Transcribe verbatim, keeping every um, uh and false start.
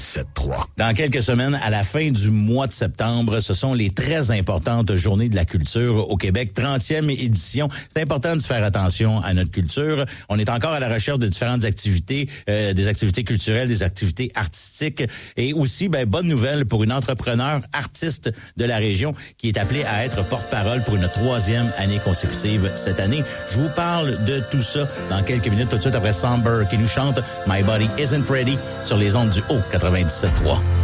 quatre-vingt-dix-sept trois. Dans quelques semaines, à la fin du mois de septembre, ce sont les très importantes Journées de la culture au Québec, trentième édition. C'est important de faire attention à notre culture. On est encore à la recherche de différentes activités, euh, des activités culturelles, des activités artistiques et aussi, ben, bonne nouvelle pour une entrepreneur artiste de la région qui est appelée à être porte-parole pour une troisième année consécutive cette année. Je vous parle de tout ça dans quelques minutes, tout de suite après Somber qui nous chante My Body Isn't Ready sur les ondes du Haut quatre-vingt-dix-sept trois.